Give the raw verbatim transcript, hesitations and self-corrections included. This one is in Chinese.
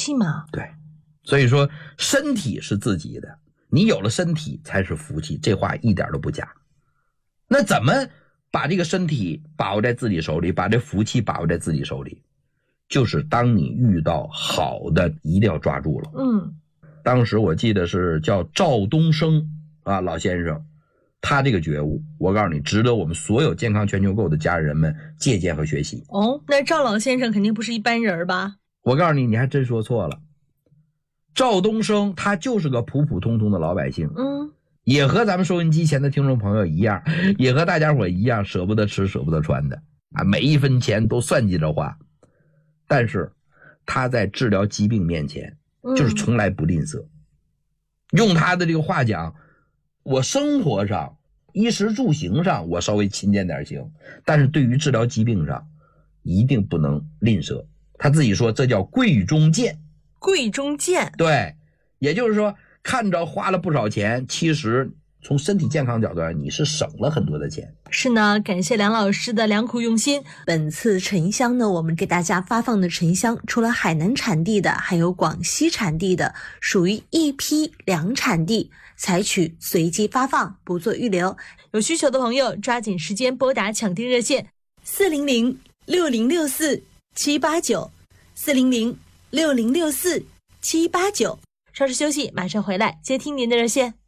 气嘛。 对，所以说身体是自己的，你有了身体才是福气，这话一点都不假。那怎么把这个身体把握在自己手里，把这福气把握在自己手里？就是当你遇到好的一定要抓住了。 嗯， 当时我记得是叫赵东升啊老先生，他这个觉悟，我告诉你，值得我们所有健康全球购的家人们借鉴和学习。 哦，那赵老先生肯定不是一般人吧？ 我告诉你，你还真说错了。赵东升他就是个普普通通的老百姓， 嗯， 也和咱们收音机前的听众朋友一样，也和大家伙一样，舍不得吃舍不得穿的啊，每一分钱都算计着花。但是他在治疗疾病面前就是从来不吝啬。嗯、用他的这个话讲，我生活上衣食住行上我稍微勤俭点行，但是对于治疗疾病上一定不能吝啬。他自己说这叫贵中贱。 贵中贱， 对，也就是说看着花了不少钱，其实从身体健康角度上你是省了很多的钱。 是呢，感谢梁老师的良苦用心。 本次沉香呢，我们给大家发放的沉香除了海南产地的，还有广西产地的，属于一批两产地，采取随机发放，不做预留。 有需求的朋友抓紧时间拨打抢订热线四零零六零六四七八九 四零零六零六四七八九。稍事休息，马上回来接听您的热线。